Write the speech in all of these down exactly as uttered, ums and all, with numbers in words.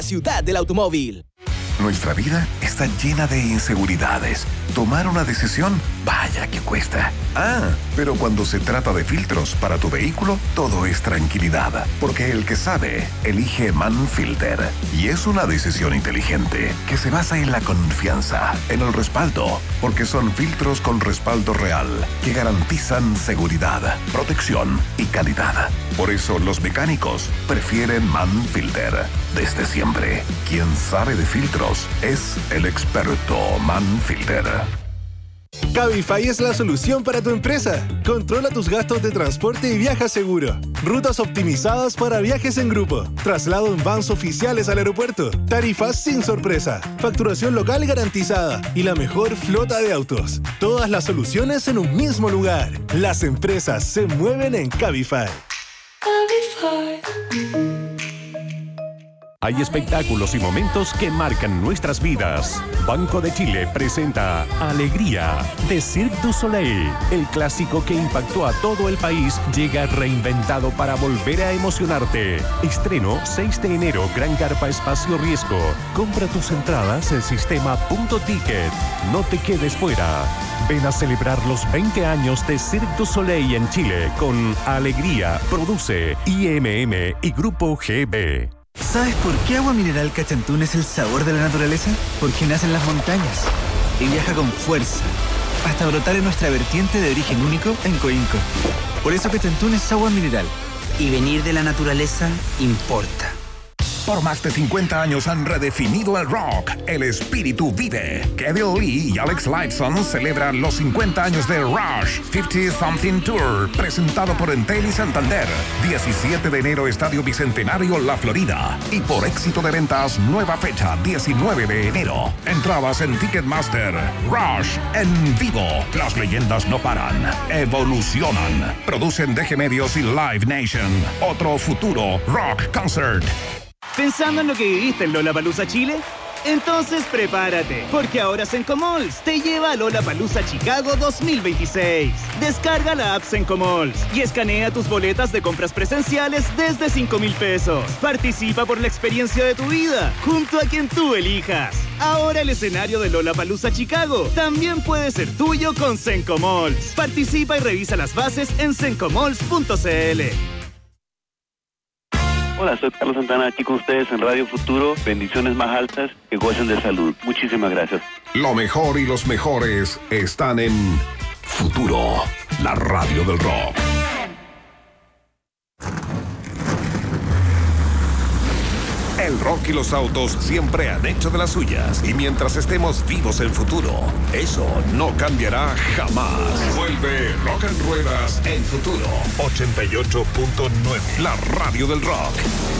Ciudad del Automóvil. Nuestra vida está llena de inseguridades. Tomar una decisión, vaya que cuesta. Ah, pero cuando se trata de filtros para tu vehículo, todo es tranquilidad. Porque el que sabe, elige Manfilter. Y es una decisión inteligente que se basa en la confianza, en el respaldo. Porque son filtros con respaldo real que garantizan seguridad, protección y calidad. Por eso los mecánicos prefieren Manfilter. Desde siempre, quien sabe de filtros es el experto Manfilter. Cabify es la solución para tu empresa. Controla tus gastos de transporte y viaja seguro. Rutas optimizadas para viajes en grupo. Traslado en vans oficiales al aeropuerto. Tarifas sin sorpresa. Facturación local garantizada. Y la mejor flota de autos. Todas las soluciones en un mismo lugar. Las empresas se mueven en Cabify. Cabify. Hay espectáculos y momentos que marcan nuestras vidas. Banco de Chile presenta Alegría de Cirque du Soleil. El clásico que impactó a todo el país llega reinventado para volver a emocionarte. Estreno seis de enero, Gran Carpa Espacio Riesgo. Compra tus entradas en sistema punto ticket. No te quedes fuera. Ven a celebrar los veinte años de Cirque du Soleil en Chile con Alegría. Produce I M M y Grupo G B. ¿Sabes por qué Agua Mineral Cachantún es el sabor de la naturaleza? Porque nace en las montañas y viaja con fuerza hasta brotar en nuestra vertiente de origen único en Coinco. Por eso Cachantún es agua mineral. Y venir de la naturaleza importa. Por más de cincuenta años han redefinido el rock. El espíritu vive. Kevin Lee y Alex Lifeson celebran los cincuenta años de Rush cincuenta Something Tour, presentado por Entel y Santander. diecisiete de enero, Estadio Bicentenario, La Florida. Y por éxito de ventas, nueva fecha, diecinueve de enero. Entradas en Ticketmaster. Rush en vivo. Las leyendas no paran. Evolucionan. Producen D G Medios y Live Nation. Otro futuro rock concert. ¿Pensando en lo que viviste en Lollapalooza Chile? Entonces prepárate, porque ahora Sencomalls te lleva a Lollapalooza Chicago dos mil veintiséis. Descarga la app Sencomalls y escanea tus boletas de compras presenciales desde cinco mil pesos. Participa por la experiencia de tu vida, junto a quien tú elijas. Ahora el escenario de Lollapalooza Chicago también puede ser tuyo con Sencomalls. Participa y revisa las bases en sencomalls punto c l. Hola, soy Carlos Santana, aquí con ustedes en Radio Futuro. Bendiciones más altas, que gocen de salud. Muchísimas gracias. Lo mejor y los mejores están en Futuro, la radio del rock. El rock y los autos siempre han hecho de las suyas. Y mientras estemos vivos en Futuro, eso no cambiará jamás. Vuelve Rock en Ruedas en Futuro. ochenta y ocho punto nueve. La radio del rock.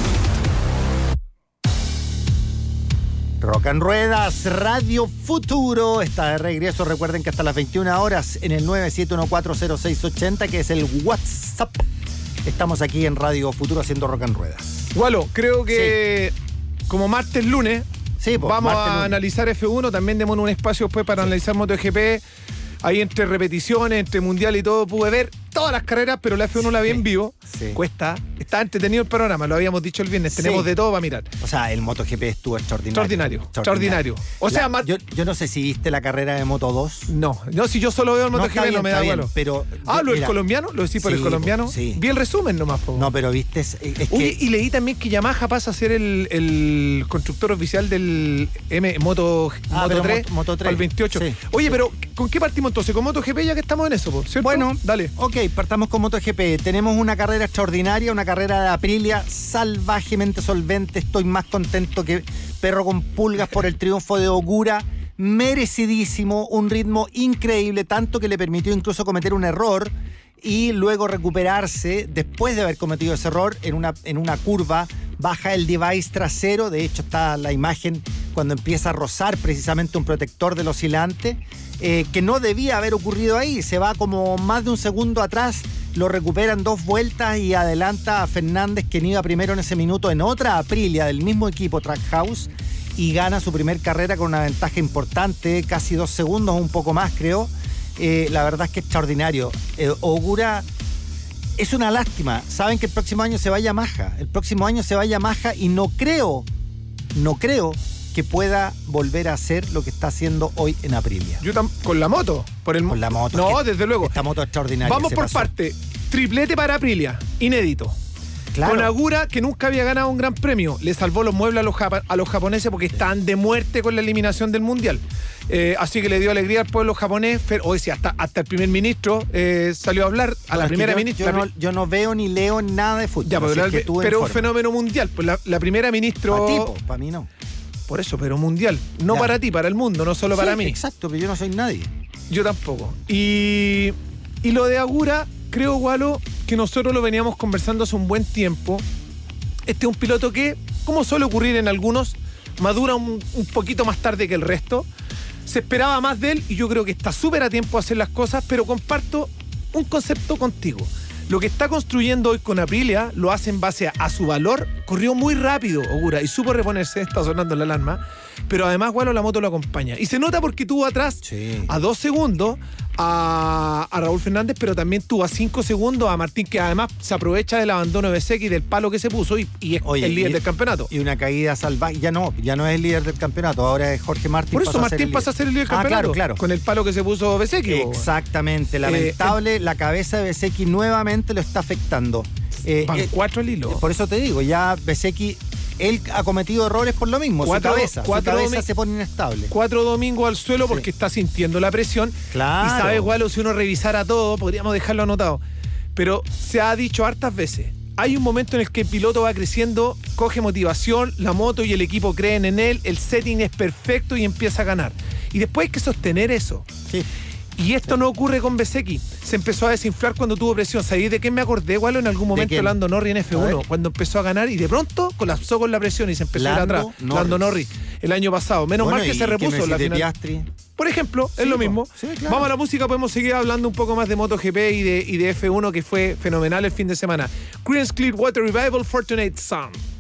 Rock en Ruedas, Radio Futuro, está de regreso. Recuerden que hasta las veintiuna horas en el nueve siete uno cuatro cero seis ocho cero, que es el WhatsApp. Estamos aquí en Radio Futuro haciendo Rock en Ruedas. Walo, creo que sí. Como martes, lunes, sí, pues, vamos martes, a lunes. Analizar F uno. También demos un espacio después para analizar MotoGP. Ahí entre repeticiones, entre mundial y todo, pude ver todas las carreras, pero la F uno sí, la vi en vivo. Sí. Cuesta. Está entretenido el programa, lo habíamos dicho el viernes. Sí. Tenemos de todo para mirar. O sea, el MotoGP estuvo extraordinario. Extraordinario. Extraordinario. O sea, la, yo, yo no sé si viste la carrera de Moto dos. No, no, si yo solo veo el MotoGP no, bien, no me da igual. Pero ah, yo, lo del mira, colombiano, lo decís por sí, el colombiano. Sí. Vi el resumen nomás, po. No, pero viste. Es, es Uy, que... y leí también que Yamaha pasa a ser el, el constructor oficial del M Moto, ah, Moto tres, Moto, Moto tres al veintiocho. Sí. Oye, sí. pero ¿con qué partimos entonces? Con MotoGP, ya que estamos en eso, ¿cierto? Bueno, dale. Ok, partamos con MotoGP. Tenemos una carrera extraordinaria, una carrera de Aprilia salvajemente solvente. Estoy más contento que perro con pulgas por el triunfo de Ogura. Merecidísimo, un ritmo increíble, tanto que le permitió incluso cometer un error y luego recuperarse después de haber cometido ese error en una, en una curva. Baja el device trasero, de hecho está la imagen cuando empieza a rozar precisamente un protector del oscilante, eh, que no debía haber ocurrido ahí. Se va como más de un segundo atrás, lo recuperan dos vueltas y adelanta a Fernández, quien iba primero en ese minuto en otra Aprilia del mismo equipo Trackhouse, y gana su primer carrera con una ventaja importante, casi dos segundos, un poco más creo. Eh, la verdad es que extraordinario. Eh, Ogura es una lástima. Saben que el próximo año se va a Yamaha. El próximo año se va a Yamaha y no creo no creo que pueda volver a hacer lo que está haciendo hoy en Aprilia. Yo tam- con la moto, por el Con la moto. No, desde luego. Esta moto extraordinaria. Vamos se por pasó. parte. Triplete para Aprilia, inédito. Claro. Con Agura, que nunca había ganado un gran premio, le salvó los muebles a los, japa- a los japoneses porque estaban de muerte con la eliminación del Mundial. Eh, así que le dio alegría al pueblo japonés. Hoy sí, hasta, hasta el primer ministro eh, salió a hablar, a No, la es que primera yo, ministra. Yo no, yo no veo ni leo nada de fútbol. Ya, pero, así la- es que tú pero un informa. fenómeno mundial. Pues la, la primera ministra. Para ti, po, para mí no. Por eso, pero mundial. No Ya. para ti, para el mundo, no solo Sí, para mí. Exacto, pero yo no soy nadie. Yo tampoco. Y, y lo de Agura, creo, Gualo, que nosotros lo veníamos conversando hace un buen tiempo. Este es un piloto que, como suele ocurrir en algunos, madura un, un poquito más tarde que el resto. Se esperaba más de él y yo creo que está súper a tiempo de hacer las cosas, pero comparto un concepto contigo. Lo que está construyendo hoy con Aprilia lo hace en base a, a su valor. Corrió muy rápido, Ogura, y supo reponerse, está sonando la alarma. Pero además, Gualo, la moto lo acompaña. Y se nota porque tuvo atrás Sí. a dos segundos a, a Raúl Fernández, pero también tuvo a cinco segundos a Martín, que además se aprovecha del abandono de Bezzecchi y del palo que se puso y, y es Oye, el líder y- del campeonato. Y una caída salvaje. Ya no, ya no es el líder del campeonato, ahora es Jorge Martín. Por eso pasa a ser Martín el pasa a ser el líder del Ah, campeonato. claro, claro. Con el palo que se puso Bezzecchi. po. Exactamente, lamentable, la cabeza de Bezzecchi nuevamente lo está afectando. Eh, Van eh, cuatro al hilo. por eso te digo, ya Bezzecchi, él ha cometido errores por lo mismo, Cuatro- su cabeza, cuatro su cabeza domi- se pone inestable. Cuatro domingos al suelo porque Sí. está sintiendo la presión. Claro. Y sabe, Gualo, si uno revisara todo, podríamos dejarlo anotado. Pero se ha dicho hartas veces, hay un momento en el que el piloto va creciendo, coge motivación, la moto y el equipo creen en él, el setting es perfecto y empieza a ganar. Y después hay que sostener eso. Sí. Y esto no ocurre con Bezzecchi. Se empezó a desinflar cuando tuvo presión. ¿Sabéis de qué me acordé, Gualo? En algún momento quién? Lando Norris en F A uno, ver. cuando empezó a ganar y de pronto colapsó con la presión y se empezó a ir Lando atrás. Norris. Lando Norris, el año pasado. Menos Bueno, mal que y se repuso me en la decís de final. Piastri? Por ejemplo, es Sí, lo po. mismo. Sí, claro. Vamos a la música, podemos seguir hablando un poco más de MotoGP y de, y de F uno, que fue fenomenal el fin de semana. Creedence Clearwater Revival, Fortunate Son.